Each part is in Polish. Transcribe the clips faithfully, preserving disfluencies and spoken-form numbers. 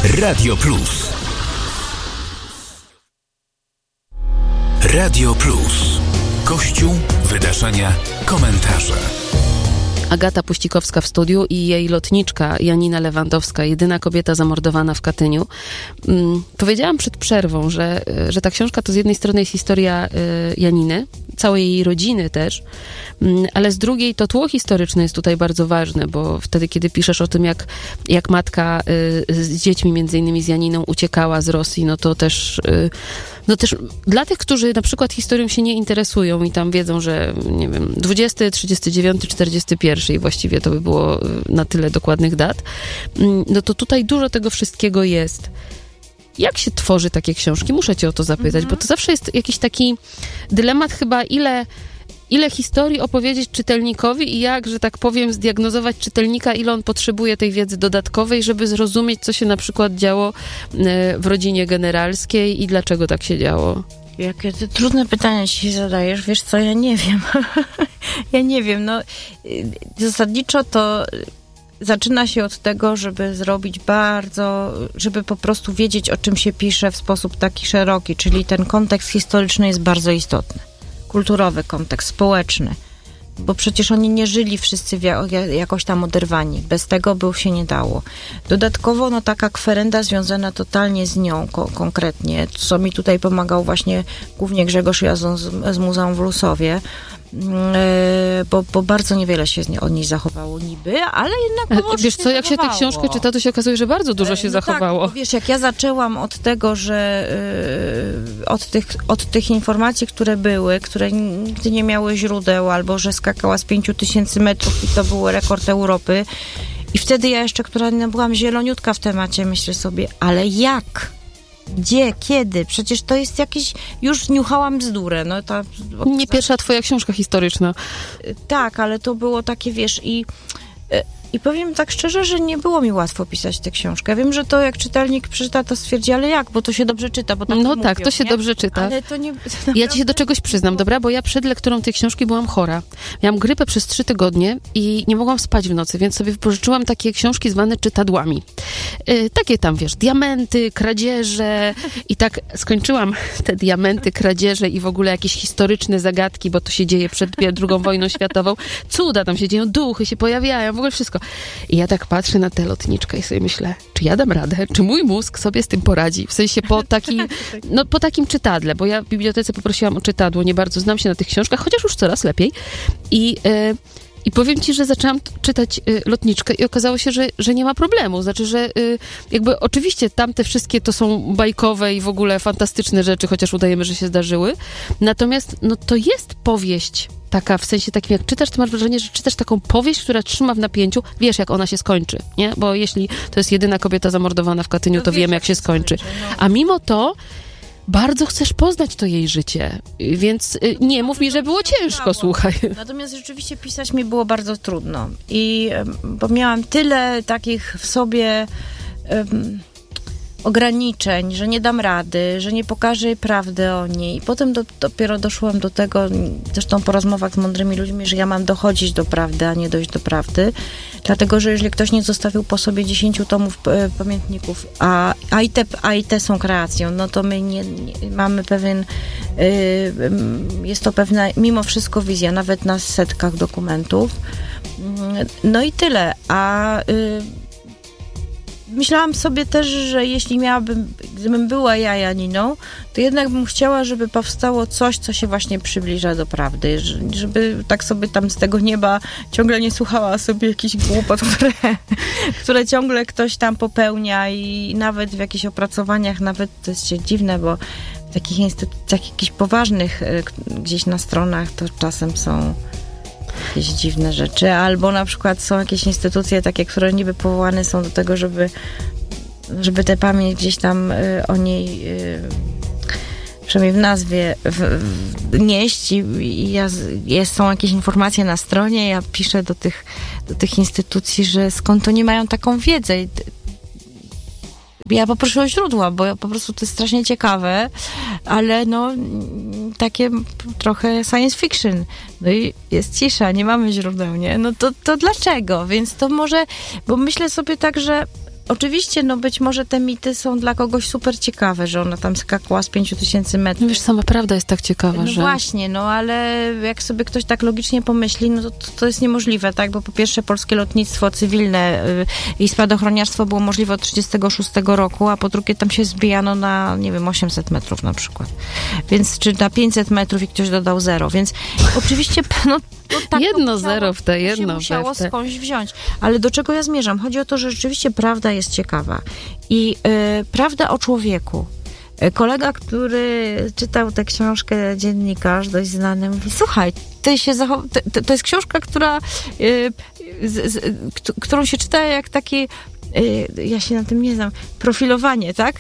Radio Plus. Radio Plus. Kościół, wydarzenia, komentarze. Agata Puścikowska w studiu i jej lotniczka Janina Lewandowska, jedyna kobieta zamordowana w Katyniu. Hmm, powiedziałam przed przerwą, że, że ta książka to z jednej strony jest historia y, Janiny, całej jej rodziny też, hmm, ale z drugiej to tło historyczne jest tutaj bardzo ważne, bo wtedy, kiedy piszesz o tym, jak, jak matka y, z dziećmi, między innymi z Janiną, uciekała z Rosji, no to też... Y, No też dla tych, którzy na przykład historią się nie interesują i tam wiedzą, że nie wiem, dwudziesty, trzydziesty dziewiąty, czterdziesty pierwszy i właściwie to by było na tyle dokładnych dat, no to tutaj dużo tego wszystkiego jest. Jak się tworzy takie książki? Muszę cię o to zapytać, mhm. bo to zawsze jest jakiś taki dylemat chyba, ile... Ile historii opowiedzieć czytelnikowi i jak, że tak powiem, zdiagnozować czytelnika, ile on potrzebuje tej wiedzy dodatkowej, żeby zrozumieć, co się na przykład działo w rodzinie generalskiej i dlaczego tak się działo? Jakie ty trudne pytania dzisiaj zadajesz. Wiesz co, ja nie wiem. ja nie wiem. No, zasadniczo to zaczyna się od tego, żeby zrobić bardzo, żeby po prostu wiedzieć, o czym się pisze w sposób taki szeroki, czyli ten kontekst historyczny jest bardzo istotny. Kulturowy kontekst, społeczny, bo przecież oni nie żyli wszyscy jakoś tam oderwani. Bez tego by się nie dało. Dodatkowo no taka kwerenda związana totalnie z nią ko- konkretnie, co mi tutaj pomagał właśnie głównie Grzegorz Jazon z, z Muzeum w Lusowie, bo, bo bardzo niewiele się z nie, od niej zachowało niby, ale jednak wiesz co, jak zachowało. się tę książkę czyta, to się okazuje, że bardzo dużo się no zachowało. Tak, wiesz, jak ja zaczęłam od tego, że yy, od, tych, od tych informacji, które były, które nigdy nie miały źródeł, albo że skakała z pięciu tysięcy metrów i to był rekord Europy. I wtedy ja jeszcze, która no, byłam zieloniutka w temacie, myślę sobie, ale jak? Gdzie? Kiedy? Przecież to jest jakieś... Już niuchałam bzdurę. No, ta, od... Nie pierwsza twoja książka historyczna. Tak, ale to było takie, wiesz, i... I powiem tak szczerze, że nie było mi łatwo pisać tę książkę. Ja wiem, że to jak czytelnik przeczyta, to stwierdzi, ale jak? Bo to się dobrze czyta. Bo tak no to tak, mówią, to się nie? dobrze czyta. Ale to nie... To ja ci się do czegoś przyznam, dobra? Bo ja przed lekturą tej książki byłam chora. Miałam grypę przez trzy tygodnie i nie mogłam spać w nocy, więc sobie wypożyczyłam takie książki zwane czytadłami. Yy, takie tam, wiesz, diamenty, kradzieże i tak skończyłam te diamenty, kradzieże i w ogóle jakieś historyczne zagadki, bo to się dzieje przed drugą wojną światową. Cuda tam się dzieją, duchy się pojawiają, w ogóle wszystko. I ja tak patrzę na tę lotniczkę i sobie myślę, czy ja dam radę, czy mój mózg sobie z tym poradzi. W sensie po takim, no po takim czytadle, bo ja w bibliotece poprosiłam o czytadło, nie bardzo znam się na tych książkach, chociaż już coraz lepiej. I, yy, i powiem ci, że zaczęłam t- czytać yy, lotniczkę i okazało się, że, że nie ma problemu. Znaczy, że yy, jakby oczywiście tamte wszystkie to są bajkowe i w ogóle fantastyczne rzeczy, chociaż udajemy, że się zdarzyły. Natomiast no to jest powieść taka, w sensie takim, jak czytasz, to masz wrażenie, że czytasz taką powieść, która trzyma w napięciu. Wiesz, jak ona się skończy, nie? Bo jeśli to jest jedyna kobieta zamordowana w Katyniu, to, to wiemy, jak się skończy. A mimo to bardzo chcesz poznać to jej życie. Więc nie mów mi, że było ciężko, słuchaj. Natomiast rzeczywiście pisać mi było bardzo trudno. I bo miałam tyle takich w sobie um, ograniczeń, że nie dam rady, że nie pokażę jej prawdy o niej. I potem do, dopiero doszłam do tego, zresztą po rozmowach z mądrymi ludźmi, że ja mam dochodzić do prawdy, a nie dojść do prawdy. Dlatego, że jeżeli ktoś nie zostawił po sobie dziesięciu tomów e, pamiętników, a, a, i te, a i te są kreacją, no to my nie, nie mamy pewien, e, jest to pewna, mimo wszystko wizja, nawet na setkach dokumentów. No i tyle. A e, myślałam sobie też, że jeśli miałabym, gdybym była ja Janiną, to jednak bym chciała, żeby powstało coś, co się właśnie przybliża do prawdy, żeby tak sobie tam z tego nieba ciągle nie słuchała sobie jakichś głupot, które, które ciągle ktoś tam popełnia i nawet w jakichś opracowaniach, nawet to jest dziwne, bo w takich instytucjach jakichś poważnych gdzieś na stronach to czasem są jakieś dziwne rzeczy, albo na przykład są jakieś instytucje takie, które niby powołane są do tego, żeby żeby tę pamięć gdzieś tam y, o niej y, przynajmniej w nazwie w, w, nieść i, i ja, jest, są jakieś informacje na stronie, ja piszę do tych, do tych instytucji, że skąd oni mają taką wiedzę. I, ja poproszę o źródła, bo po prostu to jest strasznie ciekawe, ale no takie trochę science fiction. No i jest cisza, nie mamy źródeł, nie? No to, to dlaczego? Więc to może, bo myślę sobie tak, że Oczywiście, no być może te mity są dla kogoś super ciekawe, że ona tam skakała z pięciu tysięcy metrów. Wiesz, sama prawda jest tak ciekawa, no że... No właśnie, no ale jak sobie ktoś tak logicznie pomyśli, no to, to jest niemożliwe, tak? Bo po pierwsze polskie lotnictwo cywilne y, i spadochroniarstwo było możliwe od trzydziestego szóstego roku, a po drugie tam się zbijano na, nie wiem, osiemset metrów na przykład. Więc, czy na pięćset metrów i ktoś dodał zero, więc oczywiście, no to tak jedno to musiało, zero w te, jedno się musiało w te. skądś wziąć. Ale do czego ja zmierzam? Chodzi o to, że rzeczywiście prawda jest ciekawa. I y, prawda o człowieku. Kolega, który czytał tę książkę, dziennikarz dość znany, mówi, słuchaj, ty się zachow... to, to jest książka, która, y, z, z, k- którą się czyta jak takie, y, ja się na tym nie znam, profilowanie, tak?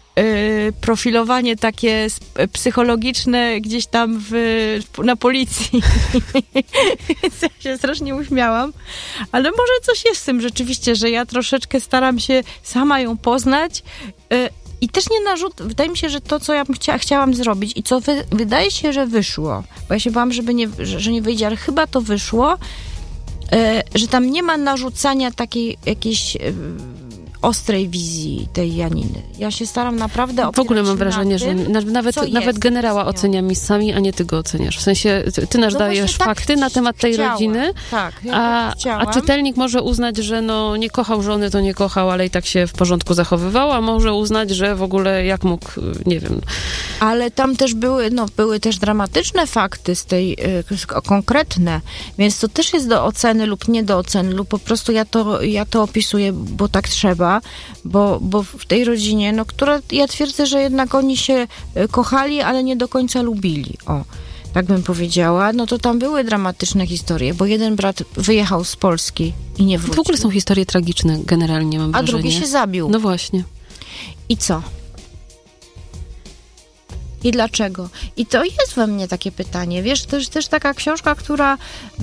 Y, profilowanie takie psychologiczne gdzieś tam w, na policji. Więc ja się strasznie uśmiałam. Ale może coś jest w tym rzeczywiście, że ja troszeczkę staram się sama ją poznać. Y, I też nie narzut... Wydaje mi się, że to, co ja bym chcia... chciałam zrobić i co wy... wydaje się, że wyszło, bo ja się bałam, żeby nie... że nie wyjdzie, ale chyba to wyszło, y, że tam nie ma narzucania takiej jakiejś... Y, ostrej wizji tej Janiny. Ja się staram naprawdę opierać w ogóle mam wrażenie, na tym, że nawet, nawet generała ocenia miejscami, a nie ty go oceniasz. W sensie, ty, ty nasz no dajesz tak fakty na temat tej chciałam. rodziny, tak, ja a, tak a czytelnik może uznać, że no nie kochał żony, to nie kochał, ale i tak się w porządku zachowywał, a może uznać, że w ogóle jak mógł, nie wiem. Ale tam też były, no były też dramatyczne fakty z tej, y, konkretne, więc to też jest do oceny lub nie do oceny, lub po prostu ja to, ja to opisuję, bo tak trzeba, bo, bo w tej rodzinie, no, która, ja twierdzę, że jednak oni się kochali, ale nie do końca lubili. O, tak bym powiedziała. No to tam były dramatyczne historie, bo jeden brat wyjechał z Polski i nie wrócił. W ogóle są historie tragiczne generalnie, mam A wrażenie. drugi się zabił. No właśnie. I co? I dlaczego? I to jest we mnie takie pytanie. Wiesz, to jest też taka książka, która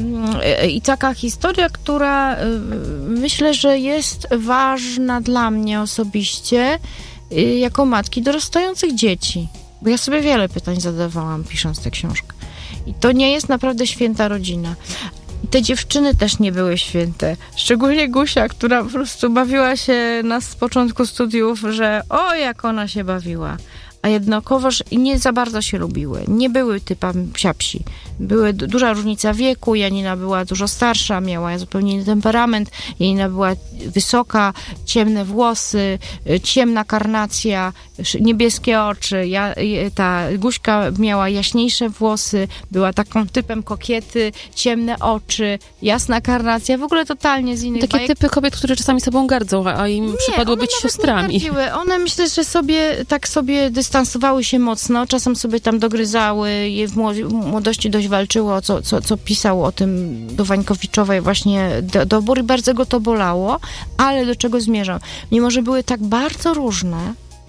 yy, i taka historia, która yy, myślę, że jest ważna dla mnie osobiście yy, jako matki dorastających dzieci. Bo ja sobie wiele pytań zadawałam, pisząc tę książkę. I to nie jest naprawdę święta rodzina. I te dziewczyny też nie były święte. Szczególnie Gusia, która po prostu bawiła się nas z początku studiów, że o, jak ona się bawiła. A jednakowoż nie za bardzo się lubiły. Nie były typami psiapsi. Były duża różnica wieku, Janina była dużo starsza, miała zupełnie inny temperament, Janina była wysoka, ciemne włosy, ciemna karnacja, niebieskie oczy, ja, ta Guśka miała jaśniejsze włosy, była taką typem kokiety, ciemne oczy, jasna karnacja, w ogóle totalnie z innych Takie bajek. typy kobiet, które czasami sobą gardzą, a im Nie, przypadło one być nawet siostrami. nie gardziły. One myślę, że sobie tak sobie dystansowały się mocno, czasem sobie tam dogryzały, je w młodości dość walczyło, co, co, co pisał o tym do Wańkowiczowej właśnie dobór i bardzo go to bolało, ale do czego zmierzam? Mimo, że były tak bardzo różne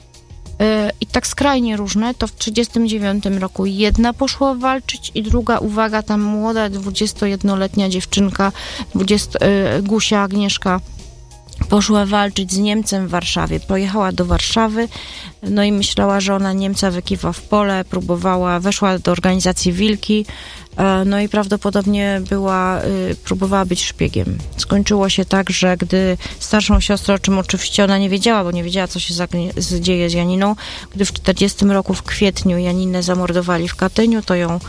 yy, i tak skrajnie różne, to w trzydziestym dziewiątym roku jedna poszła walczyć i druga, uwaga, tam młoda, dwudziestojednoletnia dziewczynka, dwudziesto, yy, Gusia, Agnieszka, poszła walczyć z Niemcem w Warszawie. Pojechała do Warszawy, no i myślała, że ona Niemca wykiwa w pole, próbowała, weszła do organizacji Wilki, no i prawdopodobnie była, próbowała być szpiegiem. Skończyło się tak, że gdy starszą siostrę, o czym oczywiście ona nie wiedziała, bo nie wiedziała, co się dzieje z Janiną, gdy w czterdziestym roku w kwietniu Janinę zamordowali w Katyniu, to ją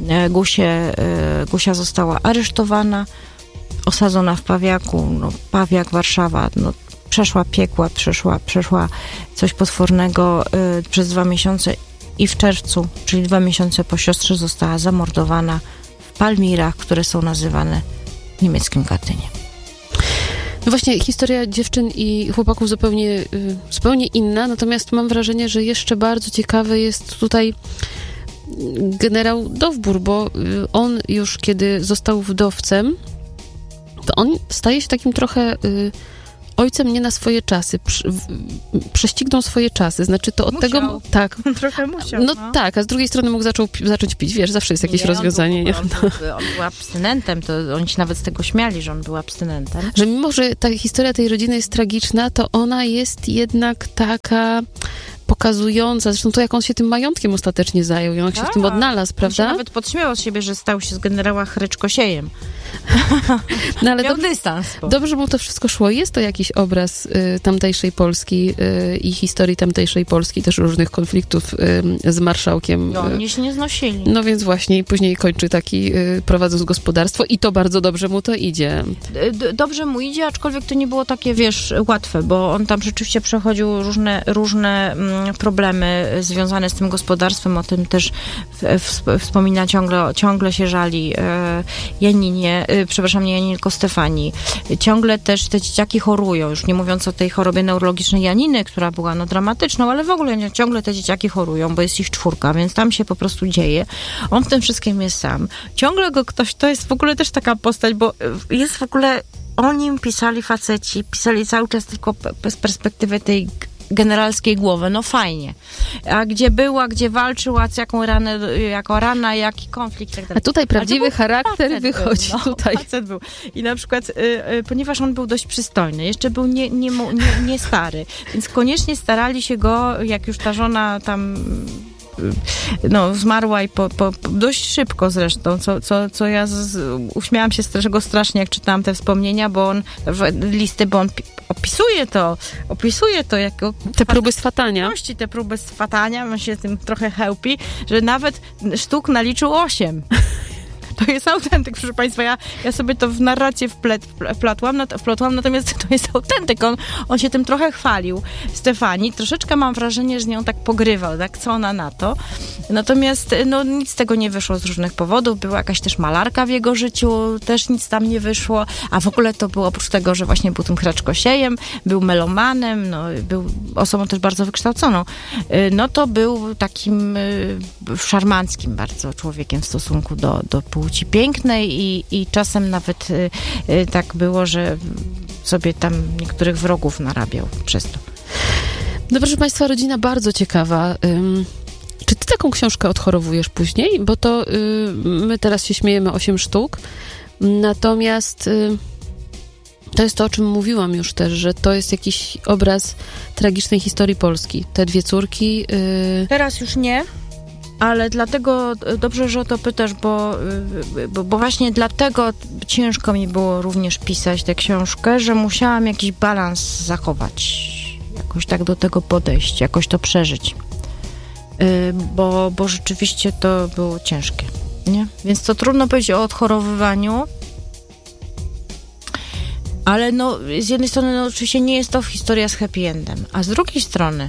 Gusie, Gusia została aresztowana, osadzona w Pawiaku, no, Pawiak, Warszawa, no, przeszła piekła, przeszła, przeszła coś potwornego y, przez dwa miesiące i w czerwcu, czyli dwa miesiące po siostrze, została zamordowana w Palmirach, które są nazywane niemieckim Katyniem. No właśnie, historia dziewczyn i chłopaków zupełnie, y, zupełnie inna, natomiast mam wrażenie, że jeszcze bardzo ciekawy jest tutaj generał Dowbór, bo y, on już kiedy został wdowcem, to on staje się takim trochę y, ojcem nie na swoje czasy. Prze, w, prześcignął swoje czasy. Znaczy to od musiał. tego... Tak. Trochę musiał. No, no tak, a z drugiej strony mógł zaczął, zacząć pić. Wiesz, zawsze jest jakieś nie, rozwiązanie. On był, nie? on, był, on był abstynentem, to oni się nawet z tego śmiali, że on był abstynentem. Że mimo, że ta historia tej rodziny jest tragiczna, to ona jest jednak taka pokazująca, zresztą to, jak on się tym majątkiem ostatecznie zajął, jak on tak. się w tym odnalazł, prawda? On się nawet podśmiewał z siebie, że stał się z generała Chryczkosiejem. No, ale Miał dobrze, dystans. Bo. dobrze mu to wszystko szło. Jest to jakiś obraz y, tamtejszej Polski y, i historii tamtejszej Polski, też różnych konfliktów y, z marszałkiem. No, oni się nie znosili. No więc właśnie i później kończy taki, y, prowadząc gospodarstwo i to bardzo dobrze mu to idzie. D- dobrze mu idzie, aczkolwiek to nie było takie, wiesz, łatwe, bo on tam rzeczywiście przechodził różne, różne mm, problemy związane z tym gospodarstwem, o tym też w, w, wspomina ciągle, ciągle się żali e, Janinie, e, przepraszam, nie Janin, tylko Stefanii. Ciągle też te dzieciaki chorują, już nie mówiąc o tej chorobie neurologicznej Janiny, która była no dramatyczną, ale w ogóle nie, ciągle te dzieciaki chorują, bo jest ich czwórka, więc tam się po prostu dzieje. On w tym wszystkim jest sam. Ciągle go ktoś, to jest w ogóle też taka postać, bo jest w ogóle, o nim pisali faceci, pisali cały czas tylko z perspektywy tej generalskiej głowy, no fajnie. A gdzie była, gdzie walczyła, z jaką ranę, jako rana, jaki konflikt, tak dalej. A tutaj prawdziwy charakter wychodzi był, no, tutaj. Facet był. I na przykład, y, y, ponieważ on był dość przystojny, jeszcze był nie, nie, nie, nie stary, więc koniecznie starali się go, jak już ta żona tam no, zmarła i po, po, dość szybko zresztą, co, co, co ja z, uśmiałam się z tego strasznie, jak czytałam te wspomnienia, bo on, listy, bo on opisuje to, opisuje to jako... Te próby swatania. Te próby swatania, on się tym trochę chełpi, że nawet sztuk naliczył osiem. To jest autentyk, proszę Państwa. Ja, ja sobie to w narrację wplet, wplatłam, wplotłam, natomiast to jest autentyk. On, on się tym trochę chwalił. Stefanii, troszeczkę mam wrażenie, że z nią tak pogrywał, tak? Co ona na to? Natomiast no, nic z tego nie wyszło z różnych powodów. Była jakaś też malarka w jego życiu, też nic tam nie wyszło. A w ogóle to było oprócz tego, że właśnie był tym chreczkosiejem, był melomanem, no, był osobą też bardzo wykształconą, no to był takim szarmanckim bardzo człowiekiem w stosunku do, do płci pięknej i, i czasem nawet y, y, tak było, że sobie tam niektórych wrogów narabiał przez to. No proszę Państwa, rodzina bardzo ciekawa. Ym, czy ty taką książkę odchorowujesz później? Bo to y, my teraz się śmiejemy osiem sztuk, natomiast y, to jest to, o czym mówiłam już też, że to jest jakiś obraz tragicznej historii Polski. Te dwie córki... Y... Teraz już nie. Ale dlatego dobrze, że o to pytasz, bo, bo, bo właśnie dlatego ciężko mi było również pisać tę książkę, że musiałam jakiś balans zachować, jakoś tak do tego podejść, jakoś to przeżyć. Bo, bo rzeczywiście to było ciężkie, nie? Więc to trudno powiedzieć o odchorowywaniu, ale no, z jednej strony no, oczywiście nie jest to historia z happy endem, a z drugiej strony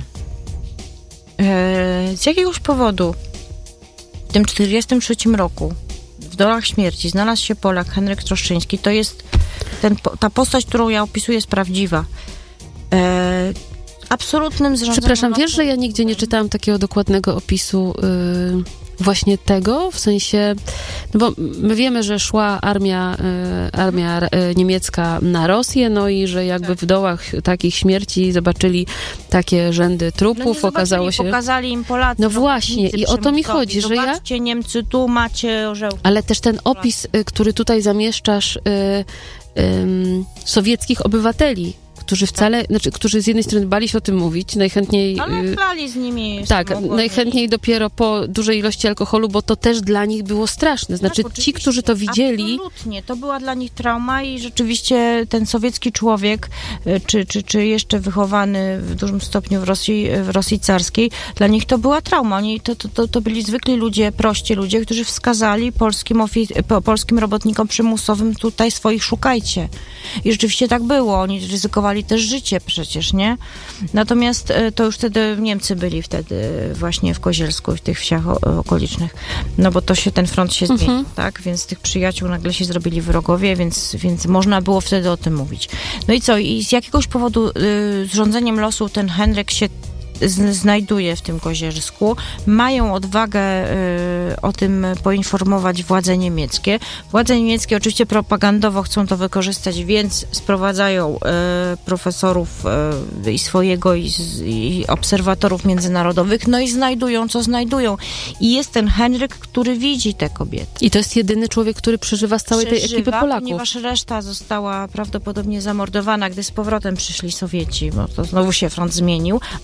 z jakiegoś powodu w tym czterdziestym trzecim roku w Dolach Śmierci znalazł się Polak Henryk Troszczyński. To jest ten, ta postać, którą ja opisuję, jest prawdziwa. E, absolutnym zrządzeniem... Przepraszam, wiesz, że ja nigdzie nie czytałam takiego dokładnego opisu yy, właśnie tego, w sensie, no bo my wiemy, że szła armia, yy, armia yy, niemiecka na Rosję, no i że jakby tak. w dołach takich śmierci zobaczyli takie rzędy trupów, no okazało się... pokazali im Polacy. No właśnie, i o to mi chodzi, że ja... Zobaczcie, Niemcy, tu macie orzełki. Ale też ten opis, yy, który tutaj zamieszczasz, yy, yy, sowieckich obywateli, którzy wcale, znaczy, którzy z jednej strony bali się o tym mówić, najchętniej... Ale chlali z nimi. Tak, najchętniej dopiero po dużej ilości alkoholu, bo to też dla nich było straszne. Znaczy, tak, ci, którzy to widzieli... Absolutnie, to była dla nich trauma i rzeczywiście ten sowiecki człowiek, czy, czy, czy jeszcze wychowany w dużym stopniu w Rosji, w Rosji carskiej, dla nich to była trauma. Oni, to, to, to byli zwykli ludzie, prości ludzie, którzy wskazali polskim, ofi- polskim robotnikom przymusowym, tutaj swoich szukajcie. I rzeczywiście tak było. Oni ryzykowali też życie przecież, nie? Natomiast to już wtedy Niemcy byli wtedy właśnie w Kozielsku, w tych wsiach okolicznych. No bo to się, ten front się zmienił, mhm. tak? Więc tych przyjaciół nagle się zrobili wrogowie, więc, więc można było wtedy o tym mówić. No i co? I z jakiegoś powodu y, zrządzeniem losu ten Henryk się znajduje w tym Kozielsku. Mają odwagę y, o tym poinformować władze niemieckie. Władze niemieckie oczywiście propagandowo chcą to wykorzystać, więc sprowadzają y, profesorów y, i swojego i, i obserwatorów międzynarodowych, no i znajdują, co znajdują. I jest ten Henryk, który widzi te kobiety. I to jest jedyny człowiek, który przeżywa z całej przeżywa, tej ekipy Polaków. Ponieważ reszta została prawdopodobnie zamordowana, gdy z powrotem przyszli Sowieci, bo to znowu się front zmienił, a on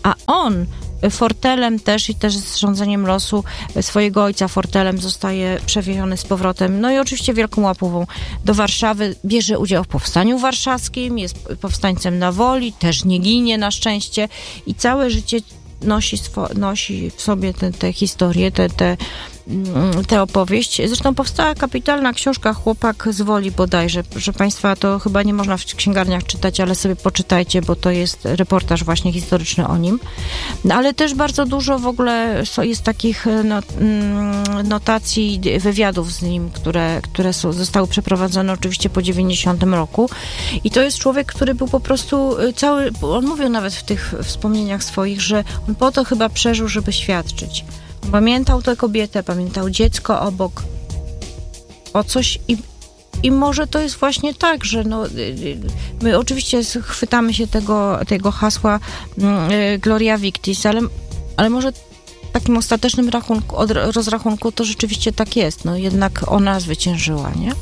on fortelem też i też z rządzeniem losu swojego ojca fortelem zostaje przewieziony z powrotem. No i oczywiście Wielką Łapową do Warszawy. Bierze udział w Powstaniu Warszawskim, jest powstańcem na Woli, też nie ginie na szczęście i całe życie nosi, swo, nosi w sobie te, te historie, te, te, te opowieść. Zresztą powstała kapitalna książka Chłopak z Woli bodajże. Proszę Państwa, to chyba nie można w księgarniach czytać, ale sobie poczytajcie, bo to jest reportaż właśnie historyczny o nim. No, ale też bardzo dużo w ogóle jest takich not, notacji, wywiadów z nim, które, które są, zostały przeprowadzone oczywiście po dziewięćdziesiątym roku. I to jest człowiek, który był po prostu cały, on mówił nawet w tych wspomnieniach swoich, że on po to chyba przeżył, żeby świadczyć. Pamiętał tę kobietę, pamiętał dziecko obok, o coś i, i może to jest właśnie tak, że no, my oczywiście chwytamy się tego, tego hasła Gloria Victis, ale, ale może w takim ostatecznym rachunku, od rozrachunku to rzeczywiście tak jest, no jednak ona zwyciężyła, nie?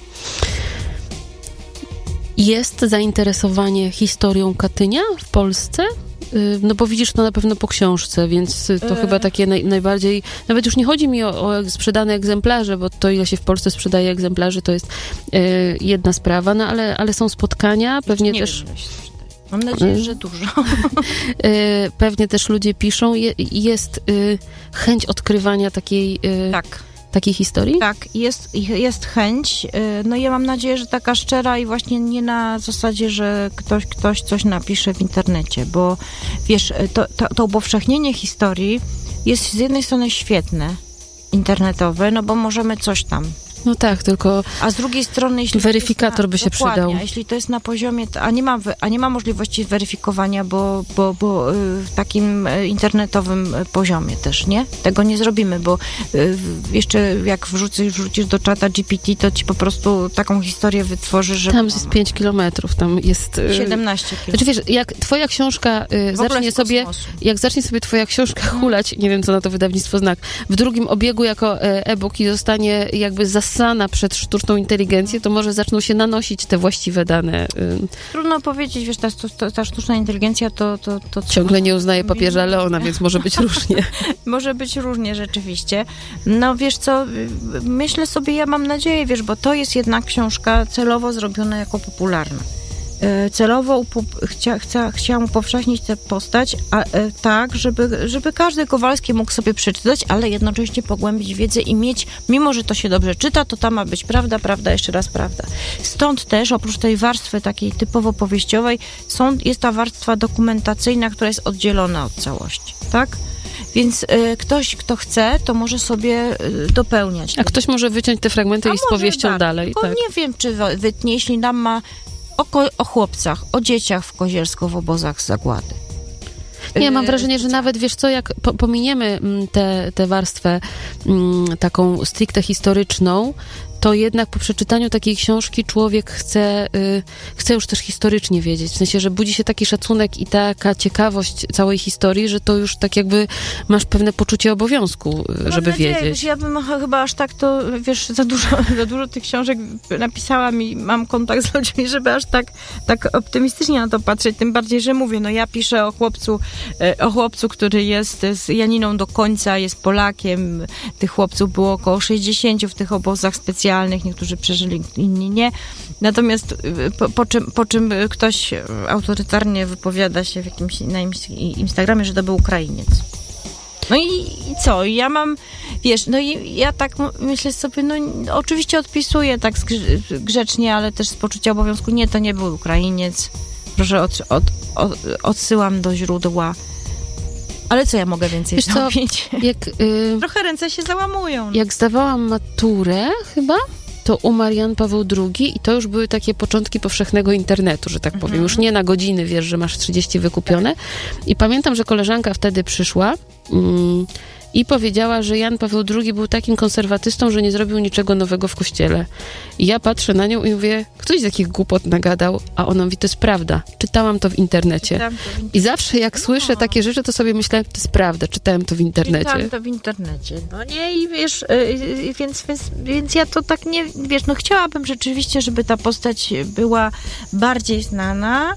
Jest zainteresowanie historią Katynia w Polsce? No bo widzisz to na pewno po książce, więc to e... chyba takie naj, najbardziej... Nawet już nie chodzi mi o, o sprzedane egzemplarze, bo to, ile się w Polsce sprzedaje egzemplarzy, to jest e, jedna sprawa, no ale, ale są spotkania, pewnie nie też... Wiem, mam nadzieję, że dużo. e, pewnie też ludzie piszą. Je, jest e, chęć odkrywania takiej... E, tak. Takiej historii? Tak, jest, jest chęć. No ja mam nadzieję, że taka szczera i właśnie nie na zasadzie, że ktoś, ktoś coś napisze w internecie, bo wiesz, to, to, to upowszechnienie historii jest z jednej strony świetne, internetowe, no bo możemy coś tam. No tak, tylko a z drugiej strony, jeśli weryfikator na, by się przydał. A jeśli to jest na poziomie, a nie ma, a nie ma możliwości weryfikowania, bo, bo, bo w takim internetowym poziomie też, nie? Tego nie zrobimy, bo jeszcze jak wrzucisz, wrzucisz do czata G P T, to ci po prostu taką historię wytworzy, że... Tam jest pięć kilometrów, tam jest... siedemnaście kilometrów. Znaczy wiesz, jak twoja książka y, zacznie sobie, jak zacznie sobie twoja książka hulać, nie wiem co na to wydawnictwo Znak, w drugim obiegu jako e-book i zostanie jakby zas sana przed sztuczną inteligencję, to może zaczną się nanosić te właściwe dane. Trudno powiedzieć, wiesz, ta, ta, ta sztuczna inteligencja to... to, to ciągle nie uznaje papieża Leona, więc może być różnie. Może być różnie, rzeczywiście. No wiesz co, myślę sobie, ja mam nadzieję, wiesz, bo to jest jednak książka celowo zrobiona jako popularna. Celowo upo- chcia, chcia, chciałam upowszechnić tę postać, a, e, tak, żeby, żeby każdy Kowalski mógł sobie przeczytać, ale jednocześnie pogłębić wiedzę i mieć, mimo że to się dobrze czyta, to tam ma być prawda, prawda, jeszcze raz prawda. Stąd też, oprócz tej warstwy takiej typowo powieściowej, są, jest ta warstwa dokumentacyjna, która jest oddzielona od całości, tak? Więc y, ktoś, kto chce, to może sobie y, dopełniać. A ktoś może wyciąć te fragmenty a i z powieścią tak, dalej. Tak. Nie wiem, czy wytnie, jeśli nam ma O, ko- o chłopcach, o dzieciach w Kozielsko w obozach zagłady. Nie, mam wrażenie, że nawet, wiesz co, jak po, pominiemy tę warstwę m, taką stricte historyczną, to jednak po przeczytaniu takiej książki człowiek chce, y, chce już też historycznie wiedzieć. W sensie, że budzi się taki szacunek i taka ciekawość całej historii, że to już tak jakby masz pewne poczucie obowiązku, mam żeby nadzieję, wiedzieć. Wiesz, ja bym chyba aż tak to, wiesz, za dużo, za dużo tych książek napisałam i mam kontakt z ludźmi, żeby aż tak, tak optymistycznie na to patrzeć. Tym bardziej, że mówię, no ja piszę o chłopcu, o chłopcu, który jest z Janiną do końca, jest Polakiem. Tych chłopców było około sześćdziesięciu w tych obozach specjalnych. Niektórzy przeżyli, inni nie. Natomiast po, po, czym, po czym ktoś autorytarnie wypowiada się w jakimś, na Instagramie, że to był Ukrainiec. No i, i co? Ja mam, wiesz, no i ja tak myślę sobie, no oczywiście odpisuję tak grzecznie, ale też z poczucia obowiązku. Nie, to nie był Ukrainiec. Proszę, od, od, od, odsyłam do źródła. Ale co ja mogę więcej Wiesz zrobić? Co, jak, y, Trochę ręce się załamują. No. Jak zdawałam maturę chyba, to umarł Jan Paweł drugi i to już były takie początki powszechnego internetu, że tak powiem. Mhm. Już nie na godziny, wiesz, że masz trzydzieści wykupione. Tak. I pamiętam, że koleżanka wtedy przyszła mm, i powiedziała, że Jan Paweł drugi był takim konserwatystą, że nie zrobił niczego nowego w kościele. I ja patrzę na nią i mówię, ktoś z jakich głupot nagadał, a ona mówi, to jest prawda. Czytałam to w internecie. To w internecie. I zawsze jak no. słyszę takie rzeczy, to sobie myślę, to jest prawda, czytałem to w internecie. Czytałam to w internecie. No nie, i wiesz, yy, więc, więc, więc ja to tak nie, wiesz, no chciałabym rzeczywiście, żeby ta postać była bardziej znana,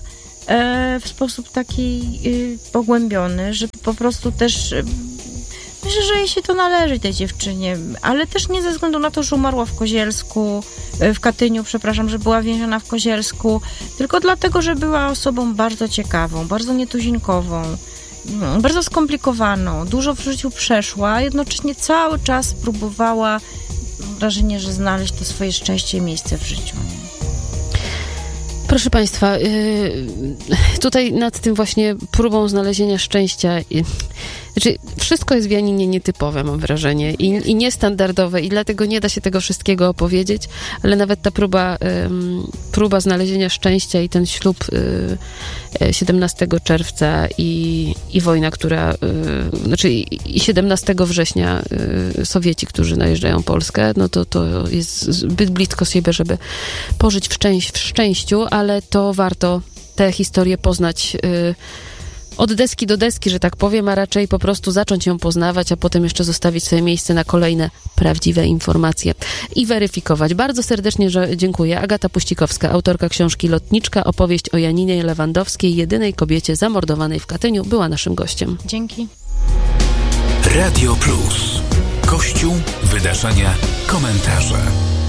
e, w sposób taki e, pogłębiony, żeby po prostu też... E, myślę, że jej się to należy, tej dziewczynie, ale też nie ze względu na to, że umarła w Kozielsku, w Katyniu, przepraszam, że była więziona w Kozielsku, tylko dlatego, że była osobą bardzo ciekawą, bardzo nietuzinkową, bardzo skomplikowaną, dużo w życiu przeszła, a jednocześnie cały czas próbowała, mam wrażenie, że znaleźć to swoje szczęście i miejsce w życiu. Nie? Proszę Państwa, tutaj nad tym właśnie próbą znalezienia szczęścia, znaczy wszystko jest w Janinie nietypowe, mam wrażenie, i, i niestandardowe, i dlatego nie da się tego wszystkiego opowiedzieć, ale nawet ta próba, próba znalezienia szczęścia i ten ślub siedemnastego czerwca i, i wojna, która, znaczy i siedemnastego września Sowieci, którzy najeżdżają Polskę, no to, to jest zbyt blisko siebie, żeby pożyć w, szczęś, w szczęściu, ale to warto tę historię poznać od deski do deski, że tak powiem, a raczej po prostu zacząć ją poznawać, a potem jeszcze zostawić sobie miejsce na kolejne prawdziwe informacje i weryfikować. Bardzo serdecznie że dziękuję. Agata Puścikowska, autorka książki Lotniczka, opowieść o Janinie Lewandowskiej, jedynej kobiecie zamordowanej w Katyniu, była naszym gościem. Dzięki. Radio Plus. Kościół, wydarzenia, komentarze.